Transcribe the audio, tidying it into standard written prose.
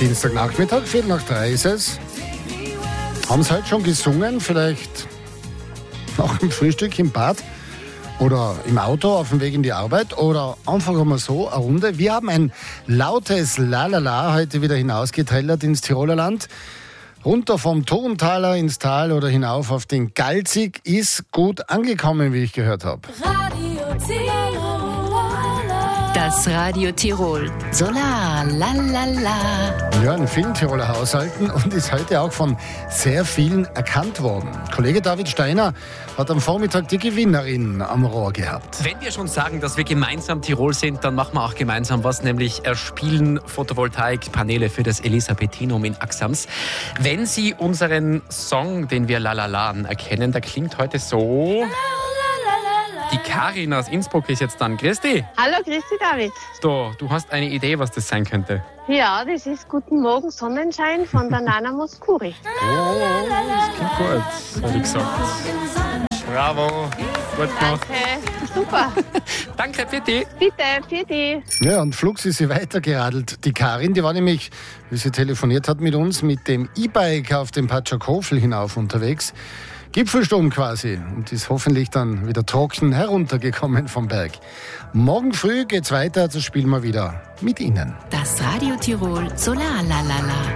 Dienstagnachmittag, 2:45 ist es. Haben Sie heute schon gesungen? Vielleicht nach dem Frühstück im Bad oder im Auto auf dem Weg in die Arbeit oder einfach mal so eine Runde. Wir haben ein lautes Lalala heute wieder hinausgetrellert ins Tiroler Land. Runter vom Turntaler ins Tal oder hinauf auf den Galzig ist gut angekommen, wie ich gehört habe. Das Radio Tirol. So la la la la. Ja, in vielen Tiroler Haushalten und ist heute auch von sehr vielen erkannt worden. Kollege David Steiner hat am Vormittag die Gewinnerin am Rohr gehabt. Wenn wir schon sagen, dass wir gemeinsam Tirol sind, dann machen wir auch gemeinsam was, nämlich erspielen Photovoltaikpaneele für das Elisabethinum in Axams. Wenn Sie unseren Song, den wir Lalalaen erkennen, der klingt heute so. Die Karin aus Innsbruck ist jetzt dann. Grüß dich. Hallo, grüß dich, David. Du hast eine Idee, was das sein könnte? Ja, das ist Guten Morgen Sonnenschein von der Nana Mouskouri. Oh, das klingt gut, habe ich gesagt. Bravo, gut gemacht. Danke, super. Danke, für dich. Bitte, für dich. Ja, und flugs ist sie weitergeradelt. Die Karin, die war nämlich, wie sie telefoniert hat mit uns, mit dem E-Bike auf dem Patschakofel hinauf unterwegs. Gipfelsturm quasi und ist hoffentlich dann wieder trocken heruntergekommen vom Berg. Morgen früh geht's weiter, das spielen wir wieder mit Ihnen. Das Radio Tirol. So la la la la.